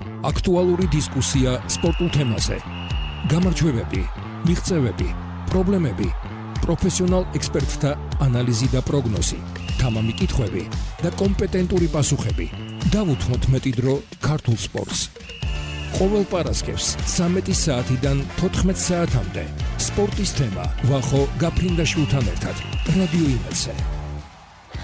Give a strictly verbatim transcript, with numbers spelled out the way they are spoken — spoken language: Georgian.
აქტუალური დისკუსია სპორტულ თემაზე. გამარჯვებები, მიღწევები, პრობლემები, პროფესიონალ ექსპერტთა ანალიზი და პროგნოზი, თამამი კითხვები და კომპეტენტური პასუხები. დავუთმოთ მეტი დრო ქართულ სპორტს. ყოველ პარასკევს ცამეტი საათიდან თოთხმეტ საათამდე სპორტის თემა ვახო გაფრინდაშვილთან ერთად რადიო იმედზე.